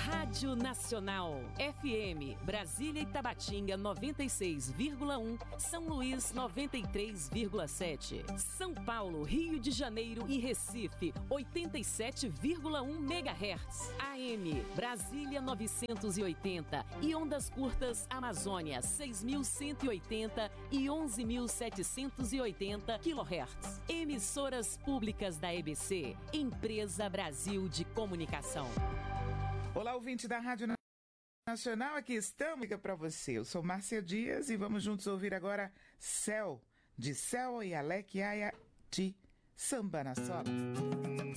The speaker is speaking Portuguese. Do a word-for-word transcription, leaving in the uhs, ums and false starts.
Rádio Nacional, F M, Brasília e Tabatinga noventa e seis vírgula um, São Luís noventa e três vírgula sete, São Paulo, Rio de Janeiro e Recife oitenta e sete vírgula um megahertz, A M, Brasília novecentos e oitenta e ondas curtas Amazônia seis mil cento e oitenta e onze mil setecentos e oitenta kilohertz. Emissoras públicas da E B C, Empresa Brasil de Comunicação. Olá, ouvinte da Rádio Nacional, aqui estamos para você. Eu sou Márcia Dias e vamos juntos ouvir agora Céu, de Céu e Alec Aya de Samba na Sola.